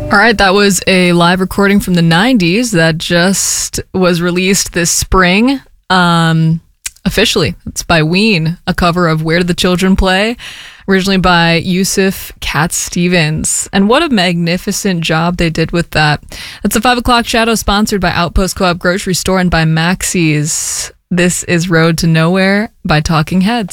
All right, that was a live recording from the 90s that just was released this spring. Officially, it's by Ween, a cover of Where Did the Children Play? Originally by Yusuf Cat Stevens. And what a magnificent job they did with that. That's a 5 o'clock shadow sponsored by Outpost Co-op Grocery Store and by Maxie's. This is Road to Nowhere by Talking Heads.